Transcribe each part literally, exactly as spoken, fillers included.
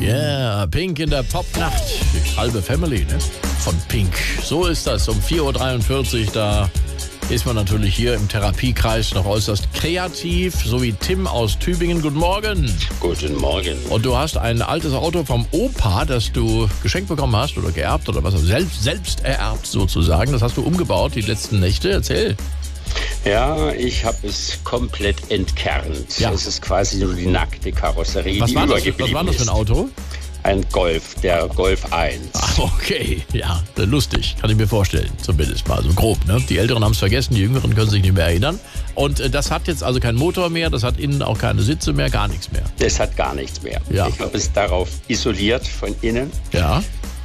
Yeah, Pink in der Popnacht. Die halbe Family, ne? Von Pink. So ist das um vier Uhr dreiundvierzig. Da ist man natürlich hier im Therapiekreis noch äußerst kreativ. So wie Tim aus Tübingen. Guten Morgen. Guten Morgen. Und du hast ein altes Auto vom Opa, das du geschenkt bekommen hast oder geerbt oder was, selbst, selbst ererbt sozusagen. Das hast du umgebaut die letzten Nächte. Erzähl. Ja, ich habe es komplett entkernt. Ja. Es ist quasi nur die nackte Karosserie, Was die war, das, übergeblieben was war das für ein Auto? ist. Ein Golf, der Golf eins. Ach, okay, ja, lustig, kann ich mir vorstellen, zumindest mal so grob. Ne? Die Älteren haben es vergessen, die Jüngeren können sich nicht mehr erinnern. Und äh, das hat jetzt also keinen Motor mehr, das hat innen auch keine Sitze mehr, gar nichts mehr. Das hat gar nichts mehr. Ja. Ich habe es darauf isoliert von innen Ja,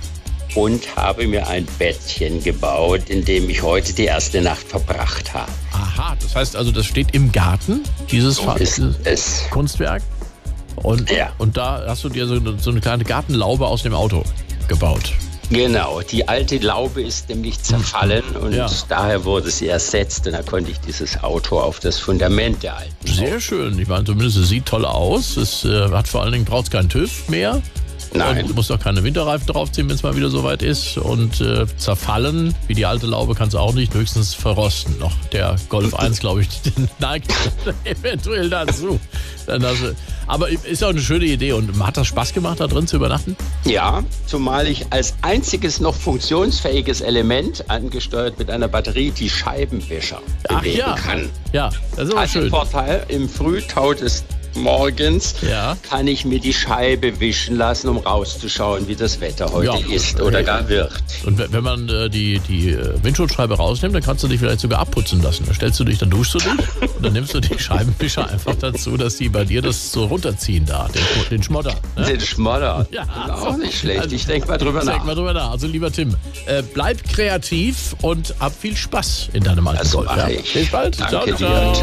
und habe mir ein Bettchen gebaut, in dem ich heute die erste Nacht verbracht habe. aha, das heißt also, das steht im Garten, dieses, So Fa- ist dieses es. Kunstwerk. Und, Ja. und da hast du dir so, so eine kleine Gartenlaube aus dem Auto gebaut. Genau, die alte Laube ist nämlich zerfallen und Ja. daher wurde sie ersetzt und da konnte ich dieses Auto auf das Fundament der alten Sehr schön, ich meine, zumindest es sieht toll aus. Es äh, hat vor allen Dingen, braucht es keinen TÜV mehr. Nein. Und du musst auch keine Winterreifen draufziehen, wenn es mal wieder soweit ist. Und äh, zerfallen, wie die alte Laube, kannst du auch nicht, höchstens verrosten noch. Der Golf eins, glaube ich, den neigt eventuell dazu. Dann hast du, aber ist auch eine schöne Idee. Und hat das Spaß gemacht, da drin zu übernachten? Ja, zumal ich als einziges noch funktionsfähiges Element, angesteuert mit einer Batterie, die Scheibenwischer Ach bewegen ja, kann. ja, das ist aber Als schön. Vorteil, im Frühtau des Morgens Ja. kann ich mir die Scheibe wischen lassen, um rauszuschauen, wie das Wetter heute Ja. ist oder gar wird. Und wenn wenn man äh, die, die äh, Windschutzscheibe rausnimmt, dann kannst du dich vielleicht sogar abputzen lassen. Dann stellst du dich, dann duschst du dich und dann nimmst du die Scheibenwischer einfach dazu, dass die bei dir das so runterziehen da, den, den Schmodder. Ne? Den Schmodder. Ja. Auch nicht schlecht. Also, Ich denke mal drüber Denk nach. mal drüber nach. Also lieber Tim, äh, bleib kreativ und hab viel Spaß in deinem alten Das Golf. mache Ja. ich. Bis bald. Danke ciao, dir. ciao.